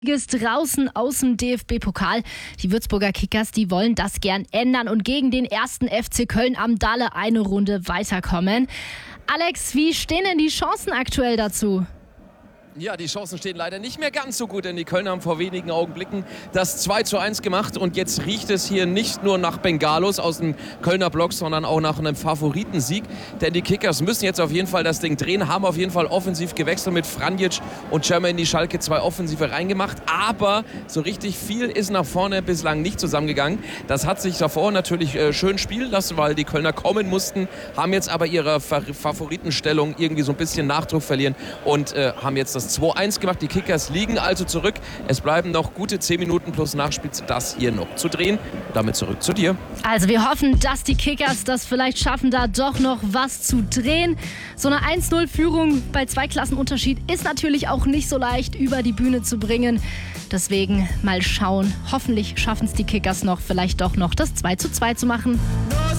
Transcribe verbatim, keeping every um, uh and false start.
Ist draußen aus dem D F B-Pokal. Die Würzburger Kickers, die wollen das gern ändern und gegen den ersten F C Köln am Dalle eine Runde weiterkommen. Alex, wie stehen denn die Chancen aktuell dazu? Ja, die Chancen stehen leider nicht mehr ganz so gut, denn die Kölner haben vor wenigen Augenblicken das zwei zu eins gemacht und jetzt riecht es hier nicht nur nach Bengalos aus dem Kölner Block, sondern auch nach einem Favoritensieg, denn die Kickers müssen jetzt auf jeden Fall das Ding drehen, haben auf jeden Fall offensiv gewechselt mit Franjic und Jermaine Schalke, zwei Offensive reingemacht, aber so richtig viel ist nach vorne bislang nicht zusammengegangen. Das hat sich davor natürlich äh, schön spielen lassen, weil die Kölner kommen mussten, haben jetzt aber ihre Favoritenstellung irgendwie so ein bisschen Nachdruck verlieren und äh, haben jetzt das zwei eins gemacht. Die Kickers liegen also zurück. Es bleiben noch gute zehn Minuten plus Nachspielzeit, das hier noch zu drehen. Damit zurück zu dir. Also wir hoffen, dass die Kickers das vielleicht schaffen, da doch noch was zu drehen. So eine eins null Führung bei zwei Klassenunterschied ist natürlich auch nicht so leicht über die Bühne zu bringen. Deswegen mal schauen. Hoffentlich schaffen es die Kickers noch, vielleicht doch noch das zwei zu zwei zu machen.